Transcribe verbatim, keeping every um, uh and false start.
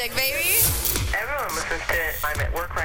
music, baby. Everyone listens to it. I'm at work right